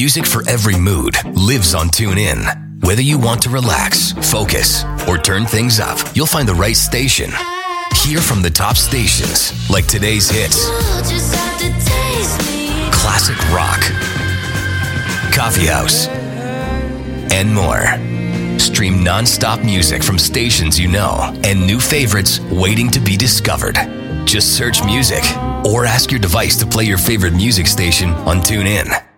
Music for every mood lives on TuneIn. Whether you want to relax, focus, or turn things up, you'll find the right station. Hear from the top stations like today's hits, classic rock, coffee house, and more. Stream non-stop music from stations you know and new favorites waiting to be discovered. Just search music or ask your device to play your favorite music station on TuneIn.